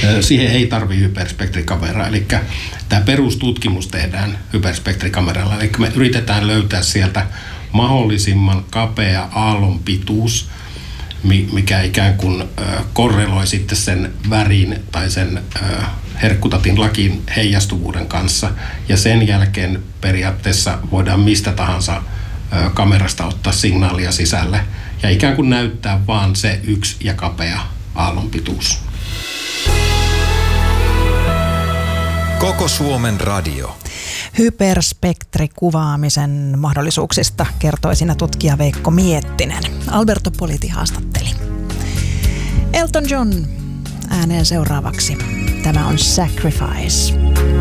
Siihen ei tarvitse hyperspektrikameraa, eli tämä perustutkimus tehdään hyperspektrikameralla, eli me yritetään löytää sieltä mahdollisimman kapea aallonpituus, mikä ikään kuin korreloi sitten sen värin tai sen herkkutatin lakin heijastuvuuden kanssa. Ja sen jälkeen periaatteessa voidaan mistä tahansa kamerasta ottaa signaalia sisälle ja ikään kuin näyttää vaan se yksi ja kapea aallonpituus. Koko Suomen radio. Hyperspektrikuvaamisen mahdollisuuksista kertoi siinä tutkija Veikko Miettinen. Alberto Politi haastatteli. Elton John ääneen seuraavaksi. Tämä on Sacrifice.